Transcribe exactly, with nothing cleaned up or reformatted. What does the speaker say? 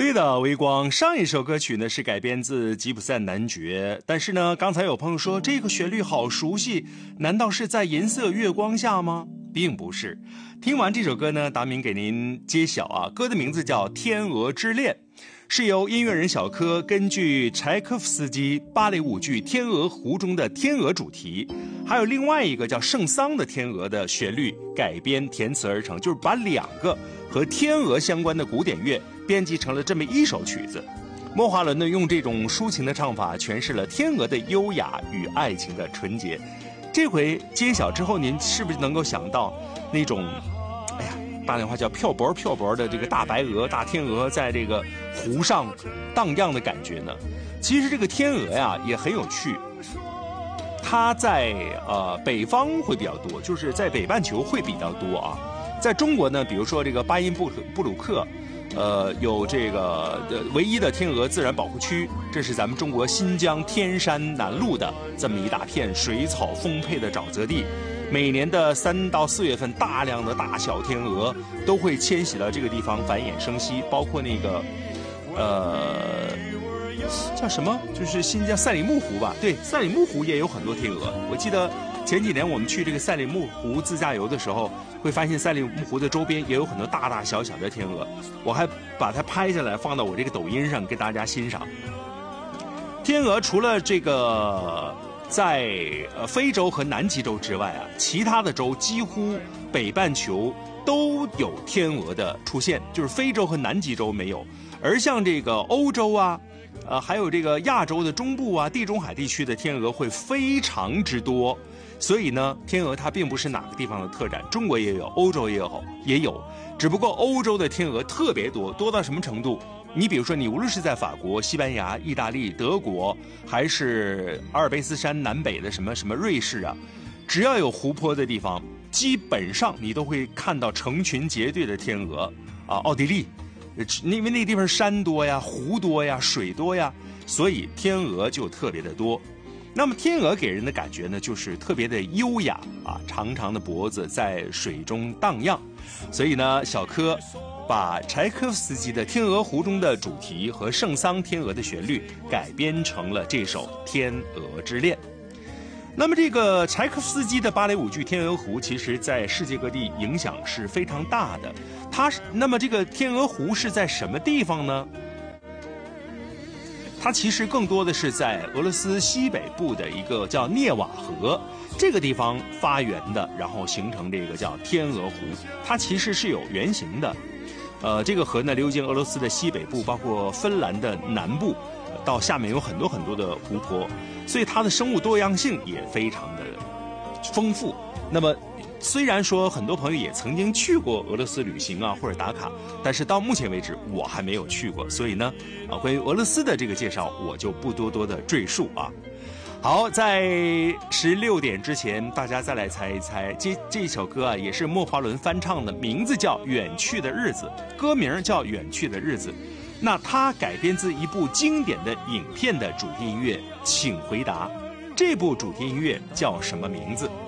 对的，微光。上一首歌曲呢是改编自吉普赛男爵，但是呢，刚才有朋友说这个旋律好熟悉，难道是在银色月光下吗？并不是。听完这首歌呢，达明给您揭晓啊，歌的名字叫《天鹅之恋》，是由音乐人小柯根据柴可夫斯基芭蕾舞剧《天鹅湖》中的天鹅主题，还有另外一个叫圣桑的天鹅的旋律改编填词而成，就是把两个和天鹅相关的古典乐编辑成了这么一首曲子。莫华伦呢用这种抒情的唱法诠释了天鹅的优雅与爱情的纯洁。这回揭晓之后，您是不是能够想到那种哎呀大连话叫漂泊漂泊的这个大白鹅大天鹅在这个湖上荡漾的感觉呢？其实这个天鹅呀也很有趣，它在呃北方会比较多，就是在北半球会比较多啊。在中国呢，比如说这个巴音布布鲁克，呃，有这个的唯一的天鹅自然保护区，这是咱们中国新疆天山南麓的这么一大片水草丰沛的沼泽地。每年的三到四月份，大量的大小天鹅都会迁徙到这个地方繁衍生息，包括那个，呃，叫什么？就是新疆赛里木湖吧？对，赛里木湖也有很多天鹅。我记得前几年我们去这个赛里木湖自驾游的时候，会发现赛里木湖的周边也有很多大大小小的天鹅，我还把它拍下来放到我这个抖音上给大家欣赏。天鹅除了这个在呃非洲和南极洲之外啊，其他的洲几乎北半球都有天鹅的出现，就是非洲和南极洲没有。而像这个欧洲啊，呃还有这个亚洲的中部啊、地中海地区的天鹅会非常之多。所以呢，天鹅它并不是哪个地方的特展，中国也有，欧洲也有，也有。只不过欧洲的天鹅特别多，多到什么程度？你比如说，你无论是在法国、西班牙、意大利、德国，还是阿尔卑斯山南北的什么什么瑞士啊，只要有湖泊的地方，基本上你都会看到成群结队的天鹅啊。奥地利，因为那个地方山多呀、湖多呀、水多呀，所以天鹅就特别的多。那么天鹅给人的感觉呢，就是特别的优雅啊，长长的脖子在水中荡漾。所以呢，小柯把柴可夫斯基的《天鹅湖》中的主题和圣桑天鹅的旋律改编成了这首《天鹅之恋》。那么这个柴可夫斯基的芭蕾舞剧《天鹅湖》，其实在世界各地影响是非常大的。它那么这个天鹅湖是在什么地方呢？它其实更多的是在俄罗斯西北部的一个叫涅瓦河这个地方发源的，然后形成这个叫天鹅湖。它其实是有原型的，呃，这个河呢流经俄罗斯的西北部，包括芬兰的南部，到下面有很多很多的湖泊，所以它的生物多样性也非常的丰富。那么虽然说很多朋友也曾经去过俄罗斯旅行啊或者打卡，但是到目前为止我还没有去过，所以呢啊关于俄罗斯的这个介绍我就不多多的赘述啊。好，在十六点之前大家再来猜一猜，这这首歌啊也是莫华伦翻唱的，名字叫《远去的日子》，歌名叫《远去的日子》。那它改编自一部经典的影片的主题音乐，请回答这部主题音乐叫什么名字？